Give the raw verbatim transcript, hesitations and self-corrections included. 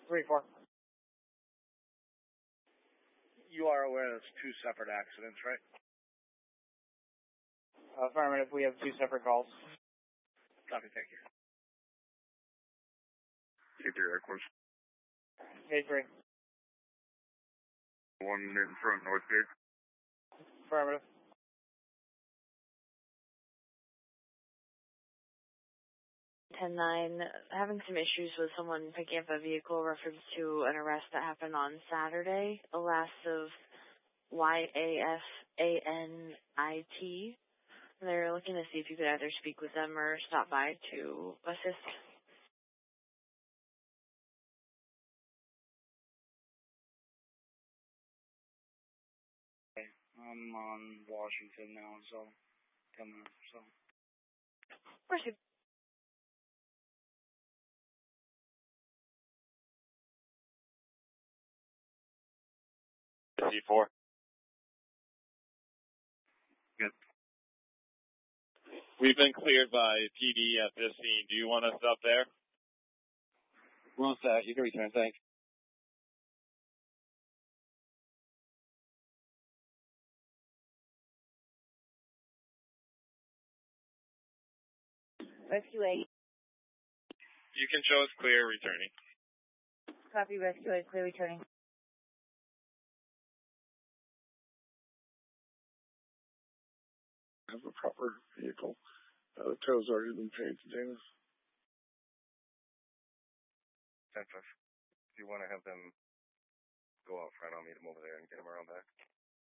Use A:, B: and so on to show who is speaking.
A: three four.
B: You are aware that's two separate accidents, right?
A: Uh, affirmative, we have two separate calls.
B: Copy, thank you.
C: Eight three, Air Force.
A: eight three.
C: One in front, North Gate.
A: Affirmative.
D: ten nine, having some issues with someone picking up a vehicle reference to an arrest that happened on Saturday, a last of Y A F A N I T. They're looking to see if you could either speak with them or stop by to assist.
B: Okay, I'm on Washington now, so ten minutes, so.
D: Proceed.
C: C four. Good.
E: We've been cleared by P D at this scene. Do you want us up there?
F: Well, that you can return. Thanks.
G: Rescue eight.
E: You can show us clear returning.
G: Copy, Rescue eight, clear returning.
C: Have a proper vehicle. Uh, the tow's already been paid to Davis.
H: ten five. If you want to have them go out front, I'll meet them over there and get them around back.